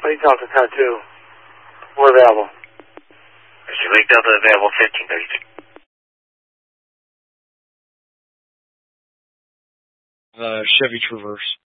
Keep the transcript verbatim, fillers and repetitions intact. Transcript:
Lake Delta, Tower two. We're available. Lake Delta available, fifteen thirty-two. Uh, Chevy Traverse.